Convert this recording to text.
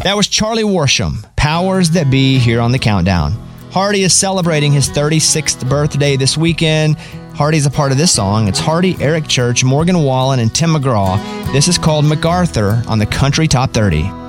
That was Charlie Worsham, Powers That Be, here on the Countdown. Hardy is celebrating his 36th birthday this weekend. Hardy's a part of this song. It's Hardy, Eric Church, Morgan Wallen, and Tim McGraw. This is called MacArthur on the Country Top 30.